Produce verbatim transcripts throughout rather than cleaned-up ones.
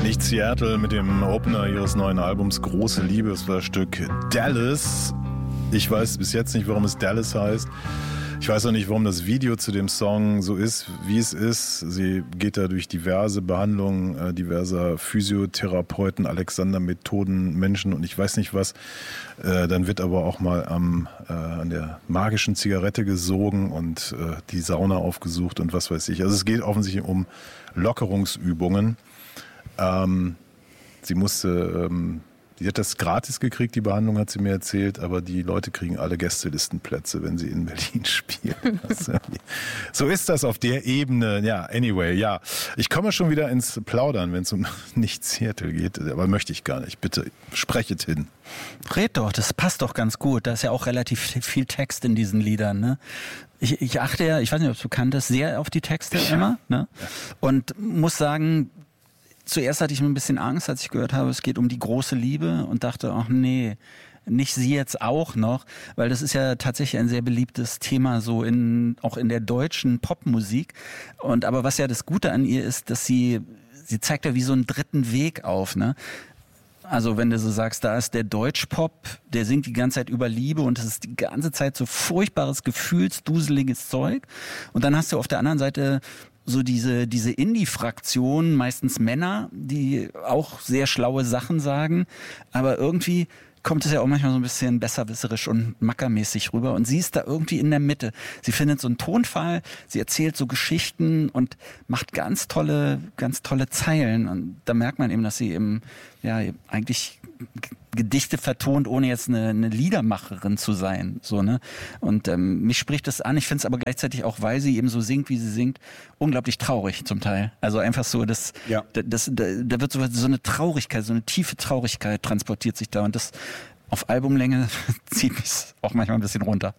Nicht Seattle mit dem Opener ihres neuen Albums Große Liebe. Das war das Stück Dallas. Ich weiß bis jetzt nicht, warum es Dallas heißt. Ich weiß auch nicht, warum das Video zu dem Song so ist, wie es ist. Sie geht da durch diverse Behandlungen äh, diverser Physiotherapeuten, Alexander-Methoden, Menschen und ich weiß nicht was. Äh, dann wird aber auch mal am, äh, an der magischen Zigarette gesogen und äh, die Sauna aufgesucht und was weiß ich. Also es geht offensichtlich um Lockerungsübungen. Ähm, sie musste... Ähm, Die hat das gratis gekriegt, die Behandlung, hat sie mir erzählt, aber die Leute kriegen alle Gästelistenplätze, wenn sie in Berlin spielen. So ist das auf der Ebene. Ja, anyway, ja. Ich komme schon wieder ins Plaudern, wenn es um nicht Seattle geht, aber möchte ich gar nicht. Bitte, sprechet hin. Red doch, das passt doch ganz gut. Da ist ja auch relativ viel Text in diesen Liedern, ne? Ich, ich achte ja, ich weiß nicht, ob du kanntest, sehr auf die Texte ja. immer, ne? Und muss sagen, zuerst hatte ich ein bisschen Angst, als ich gehört habe, es geht um die große Liebe und dachte, ach nee, nicht sie jetzt auch noch, weil das ist ja tatsächlich ein sehr beliebtes Thema so in auch in der deutschen Popmusik. Und aber was ja das Gute an ihr ist, dass sie sie zeigt ja wie so einen dritten Weg auf, ne? Also wenn du so sagst, da ist der Deutschpop, der singt die ganze Zeit über Liebe und es ist die ganze Zeit so furchtbares, gefühlsduseliges Zeug. Und dann hast du auf der anderen Seite so diese diese Indie-Fraktion, meistens Männer, die auch sehr schlaue Sachen sagen, aber irgendwie kommt es ja auch manchmal so ein bisschen besserwisserisch und mackermäßig rüber und sie ist da irgendwie in der Mitte. Sie findet so einen Tonfall, sie erzählt so Geschichten und macht ganz tolle, ganz tolle Zeilen und da merkt man eben, dass sie eben ja eigentlich Gedichte vertont, ohne jetzt eine, eine Liedermacherin zu sein, so, ne? Und ähm, mich spricht das an. Ich finde es aber gleichzeitig auch, weil sie eben so singt, wie sie singt, unglaublich traurig zum Teil. Also einfach so, das, ja. das, das, da, da wird so, so eine Traurigkeit, so eine tiefe Traurigkeit transportiert sich da und das auf Albumlänge zieht mich auch manchmal ein bisschen runter.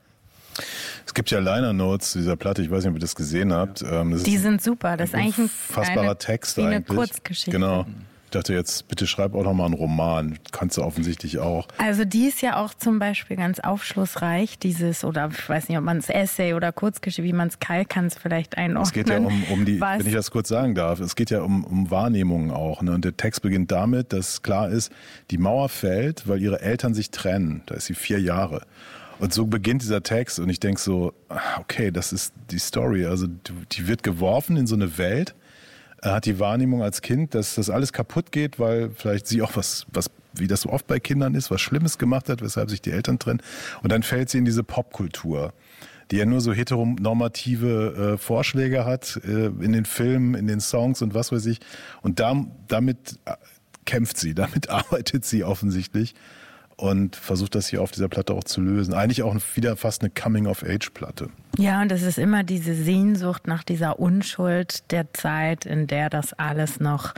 Es gibt ja Liner Notes dieser Platte, ich weiß nicht, ob ihr das gesehen habt. Das Die sind super, das ist eigentlich ein fassbarer Text wie eine eigentlich. Kurzgeschichte. Genau. Ich dachte jetzt, bitte schreib auch noch mal einen Roman. Kannst du offensichtlich auch. Also die ist ja auch zum Beispiel ganz aufschlussreich, dieses, oder ich weiß nicht, ob man es Essay oder Kurzgeschichte, wie man es kann, kann es vielleicht einordnen. Es geht ja um, um die, Was? wenn ich das kurz sagen darf, es geht ja um, um Wahrnehmungen auch. Ne? Und der Text beginnt damit, dass klar ist, die Mauer fällt, weil ihre Eltern sich trennen. Da ist sie vier Jahre. Und so beginnt dieser Text und ich denke so, okay, das ist die Story. Also die wird geworfen in so eine Welt. Er hat die Wahrnehmung als Kind, dass das alles kaputt geht, weil vielleicht sie auch was, was, wie das so oft bei Kindern ist, was Schlimmes gemacht hat, weshalb sich die Eltern trennen. Und dann fällt sie in diese Popkultur, die ja nur so heteronormative äh, Vorschläge hat äh, in den Filmen, in den Songs und was weiß ich. Und da, damit kämpft sie, damit arbeitet sie offensichtlich und versucht das hier auf dieser Platte auch zu lösen. Eigentlich auch wieder fast eine Coming-of-Age-Platte. Ja, und es ist immer diese Sehnsucht nach dieser Unschuld der Zeit, in der das alles noch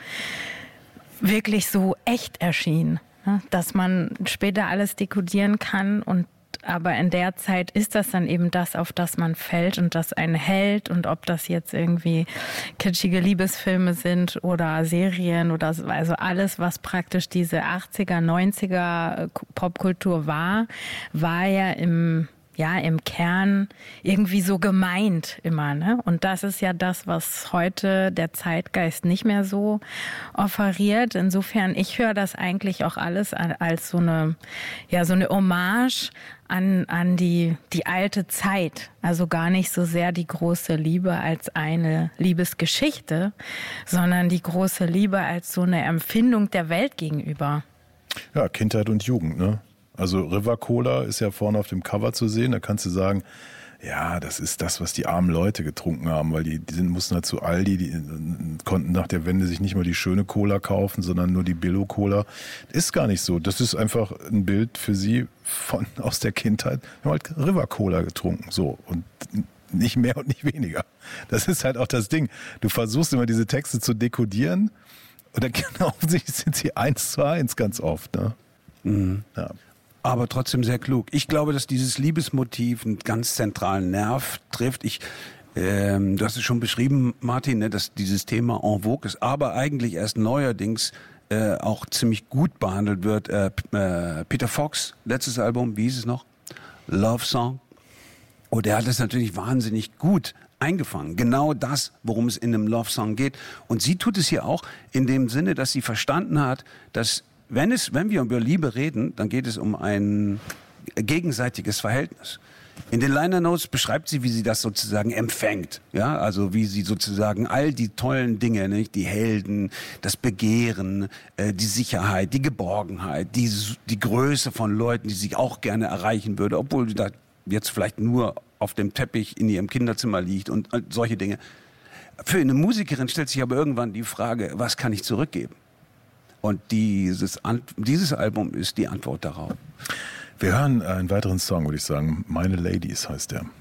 wirklich so echt erschien. Dass man später alles dekodieren kann und aber in der Zeit ist das dann eben das, auf das man fällt und das einen hält und ob das jetzt irgendwie kitschige Liebesfilme sind oder Serien oder so, also alles, was praktisch diese achtziger, neunziger Popkultur war, war ja im ja, im Kern irgendwie so gemeint immer, ne? Und das ist ja das, was heute der Zeitgeist nicht mehr so offeriert. Insofern, ich höre das eigentlich auch alles als so eine, ja, so eine Hommage an, an die, die alte Zeit. Also gar nicht so sehr die große Liebe als eine Liebesgeschichte, sondern die große Liebe als so eine Empfindung der Welt gegenüber. Ja, Kindheit und Jugend, ne? Also River Cola ist ja vorne auf dem Cover zu sehen. Da kannst du sagen, ja, das ist das, was die armen Leute getrunken haben, weil die, die sind, mussten halt zu Aldi, die konnten nach der Wende sich nicht mal die schöne Cola kaufen, sondern nur die Billo-Cola. Ist gar nicht so. Das ist einfach ein Bild für sie von aus der Kindheit. Wir haben halt River Cola getrunken, so und nicht mehr und nicht weniger. Das ist halt auch das Ding. Du versuchst immer diese Texte zu dekodieren und dann genau sind sie eins zu eins ganz oft, ne? Mhm. Ja. Aber trotzdem sehr klug. Ich glaube, dass dieses Liebesmotiv einen ganz zentralen Nerv trifft. Ich, ähm, du hast es schon beschrieben, Martin, ne, dass dieses Thema en vogue ist, aber eigentlich erst neuerdings äh, auch ziemlich gut behandelt wird. Äh, äh, Peter Fox, letztes Album, wie hieß es noch? Love Song. Und er hat es natürlich wahnsinnig gut eingefangen. Genau das, worum es in einem Love-Song geht. Und sie tut es hier auch in dem Sinne, dass sie verstanden hat, dass wenn es, wenn wir über Liebe reden, dann geht es um ein gegenseitiges Verhältnis. In den Liner Notes beschreibt sie, wie sie das sozusagen empfängt. Ja, also wie sie sozusagen all die tollen Dinge, nicht? Die Helden, das Begehren, äh, die Sicherheit, die Geborgenheit, die, die Größe von Leuten, die sie auch gerne erreichen würde, obwohl sie da jetzt vielleicht nur auf dem Teppich in ihrem Kinderzimmer liegt und äh, solche Dinge. Für eine Musikerin stellt sich aber irgendwann die Frage, was kann ich zurückgeben? Und dieses, dieses Album ist die Antwort darauf. Wir hören einen weiteren Song, würde ich sagen. Meine Ladies heißt der.